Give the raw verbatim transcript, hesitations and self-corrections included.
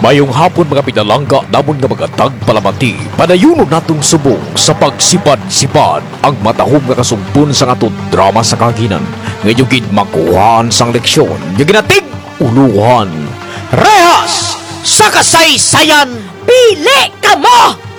Mayong hapon mga pinalangga namon nga mga tagpalamati. Padayon natong subong sa pagsipad-sipad ang matahom nga kasumpon sa atong drama sa kaginan. Ngayon gid makuhaan sang leksyon. Nga ginatig uluhan. Rehas sa kasaysayan. Pili ka mo!